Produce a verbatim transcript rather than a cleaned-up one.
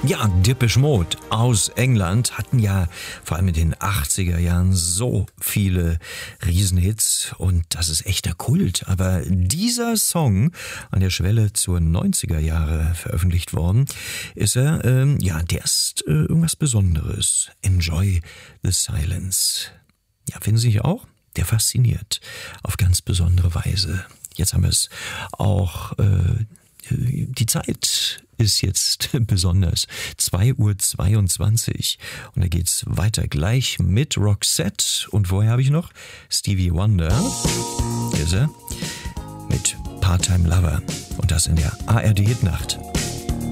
Ja, Depeche Mode aus England hatten ja vor allem in den achtziger Jahren so viele Riesenhits und das ist echter Kult. Aber dieser Song, an der Schwelle zur neunziger Jahre veröffentlicht worden, ist er, ähm, ja, der ist äh, irgendwas Besonderes. Enjoy the Silence. Ja, finden Sie nicht auch? Der fasziniert auf ganz besondere Weise. Jetzt haben wir es auch, äh, die Zeit ist jetzt besonders. zwei Uhr zweiundzwanzig und da geht's weiter gleich mit Roxette. Und vorher habe ich noch Stevie Wonder. Hier ist er mit Part-Time Lover. Und das in der A R D Hitnacht.